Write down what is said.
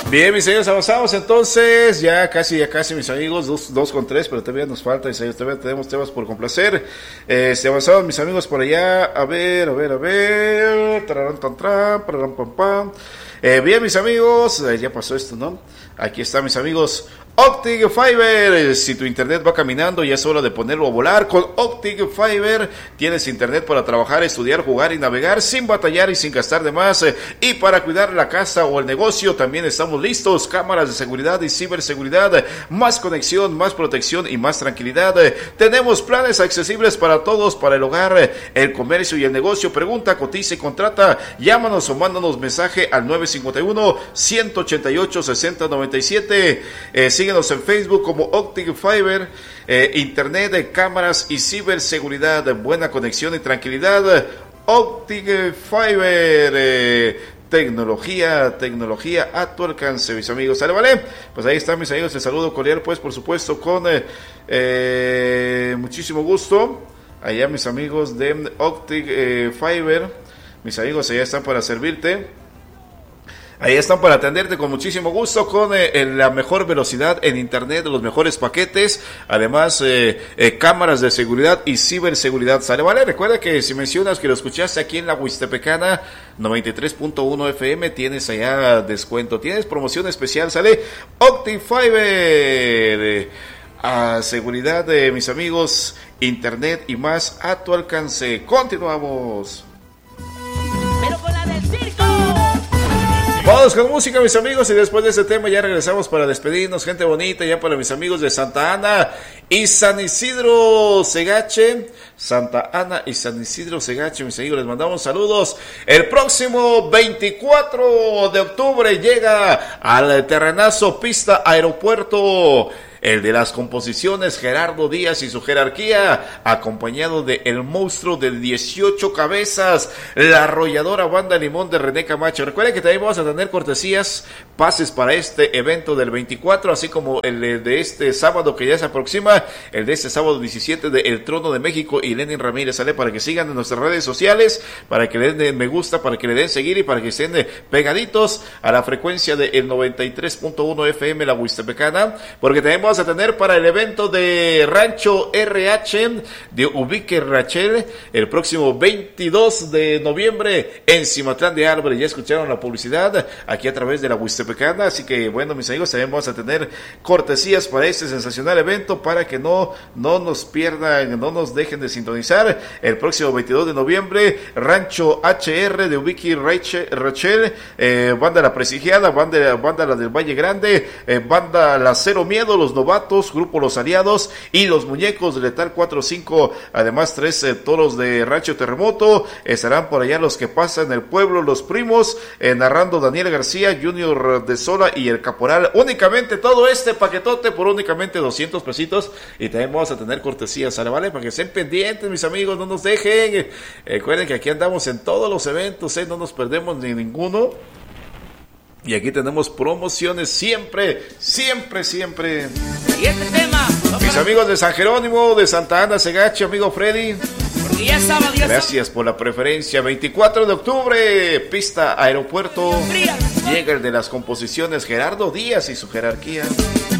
Bien, mis amigos, avanzamos entonces, ya casi mis amigos, dos con tres, pero todavía nos falta, mis amigos, todavía tenemos temas por complacer. Avanzamos mis amigos por allá, a ver, tararán, tan, tran, pararán, pam, pam. Bien, mis amigos, ya pasó esto, ¿no? Aquí está, mis amigos. Optic Fiber, si tu internet va caminando ya es hora de ponerlo a volar. Con Optic Fiber tienes internet para trabajar, estudiar, jugar y navegar sin batallar y sin gastar de más. Y para cuidar la casa o el negocio también estamos listos. Cámaras de seguridad y ciberseguridad, más conexión, más protección y más tranquilidad. Tenemos planes accesibles para todos, para el hogar, el comercio y el negocio. Pregunta, cotiza y contrata. Llámanos o mándanos mensaje al 951-188-6097. Síguenos en Facebook como Optic Fiber, internet, cámaras y ciberseguridad, buena conexión y tranquilidad. Optic Fiber, tecnología a tu alcance, mis amigos. ¿Sale, vale? Pues ahí están, mis amigos. El saludo cordial, pues, por supuesto, con muchísimo gusto. Allá, mis amigos de Optic Fiber. Mis amigos allá están para servirte. Ahí están para atenderte con muchísimo gusto, con la mejor velocidad en internet, los mejores paquetes, además cámaras de seguridad y ciberseguridad. ¿Sale, vale? Recuerda que si mencionas que lo escuchaste aquí en la Huistepecana 93.1 FM, tienes allá descuento, tienes promoción especial. Sale Optifiber, seguridad de mis amigos, internet y más a tu alcance. Continuamos. Pero con la del circo. Vamos con música, mis amigos, y después de este tema ya regresamos para despedirnos. Gente bonita, ya para mis amigos de Santa Ana y San Isidro Segache. Santa Ana y San Isidro Segache, mis amigos, les mandamos saludos. El próximo 24 de octubre llega al terrenazo Pista Aeropuerto el de las composiciones, Gerardo Díaz y su jerarquía, acompañado de El Monstruo de 18 Cabezas, la arrolladora Banda Limón de René Camacho. Recuerden que también vamos a tener cortesías, pases para este evento del 24, así como el de este sábado que ya se aproxima, el de este sábado 17 de El Trono de México y Lenin Ramírez. Sale para que sigan en nuestras redes sociales, para que le den me gusta, para que le den seguir y para que estén pegaditos a la frecuencia de el 93.1 FM la Huistepecana, porque también vamos a tener para el evento de Rancho RH de Ubique Rachel el próximo 22 de noviembre en Cimatlán de Álvarez. Ya escucharon la publicidad aquí a través de la Huistepecana, así que bueno, mis amigos, también vamos a tener cortesías para este sensacional evento para que no nos pierdan, no nos dejen de sintonizar. El próximo 22 de noviembre, Rancho HR de Ubique Rachel, banda La Prestigiada, banda La del Valle Grande, banda La Cero Miedo, Los Novatos, Grupo Los Aliados y Los Muñecos de Letal 4-5, además 3 toros de Rancho Terremoto. Estarán por allá Los que Pasan, El Pueblo, Los Primos, narrando Daniel García, Junior de Sola y El Caporal. Únicamente todo este paquetote por únicamente 200 pesitos, y también vamos a tener cortesías, ¿sale, vale? Para que estén pendientes, mis amigos, no nos dejen. Recuerden que aquí andamos en todos los eventos, no nos perdemos ni ninguno. Y aquí tenemos promociones siempre. Y este tema, mis amigos de San Jerónimo, de Santa Ana Segache, amigo Freddy, porque ya es sábado, gracias por la preferencia. 24 de octubre, Pista Aeropuerto. Llega el de las composiciones, Gerardo Díaz y su jerarquía.